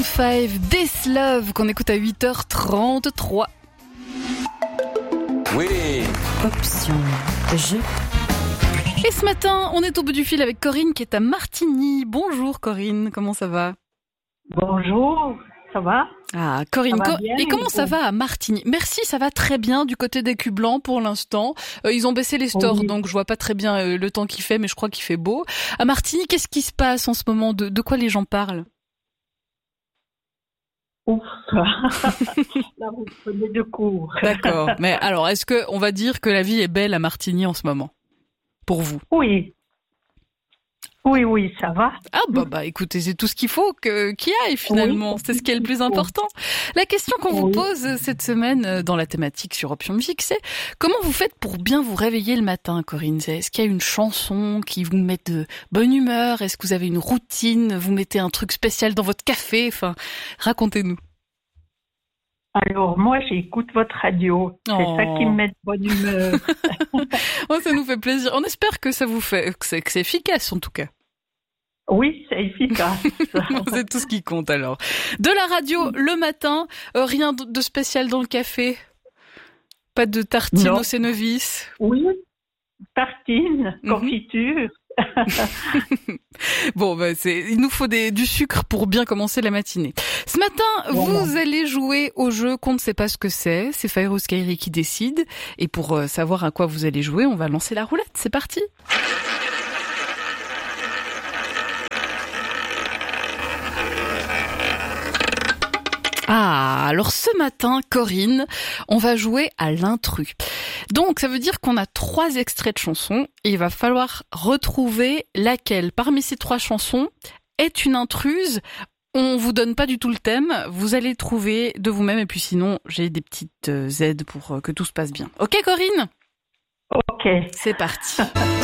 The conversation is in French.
5, This Love, qu'on écoute à 8h33. Oui. Option jeu. Et ce matin, on est au bout du fil avec Corinne qui est à Martigny. Bonjour Corinne, comment ça va ? Bonjour, ça va ? Ah, Corinne, Ça va bien, et comment ça va à Martigny ? Merci, ça va très bien du côté des Culs Blancs pour l'instant. Ils ont baissé les stores, Oui. donc je vois pas très bien le temps qu'il fait, mais je crois qu'il fait beau. À Martigny, qu'est-ce qui se passe en ce moment ? De quoi les gens parlent ? Ouf. Là, vous prenez de cours. D'accord, mais alors, est-ce que on va dire que la vie est belle à Martigny en ce moment ? Pour vous ? Oui. Oui, ça va. Ah bah écoutez, c'est tout ce qu'il faut qu'il y aille finalement, Oui. c'est ce qui est le plus important. La question qu'on vous Oui. pose cette semaine dans la thématique sur Option Musique, c'est comment vous faites pour bien vous réveiller le matin, Corinne ? Est-ce qu'il y a une chanson qui vous met de bonne humeur ? Est-ce que vous avez une routine ? Vous mettez un truc spécial dans votre café ? Enfin, racontez-nous. Alors, moi, j'écoute votre radio. C'est Oh. ça qui me met de bonne humeur. Oh, ça nous fait plaisir. On espère que ça vous fait, que c'est efficace en tout cas. Oui, c'est efficace. C'est tout ce qui compte alors. De la radio le matin, rien de spécial dans le café. Pas de tartine Non. au Cénovis. Oui, tartine, Mhm. confiture. Bon, il nous faut du sucre pour bien commencer la matinée. Ce matin, Voilà. vous allez jouer au jeu qu'on ne sait pas ce que c'est. C'est Fire Skyri qui décide. Et pour savoir à quoi vous allez jouer, on va lancer la roulette. C'est parti. Ah, alors ce matin, Corinne, on va jouer à l'intrus. Donc, ça veut dire qu'on a 3 extraits de chansons et il va falloir retrouver laquelle parmi ces 3 chansons est une intruse. On vous donne pas du tout le thème, vous allez trouver de vous-même et puis sinon, j'ai des petites aides pour que tout se passe bien. Ok, Corinne ? Ok. C'est parti.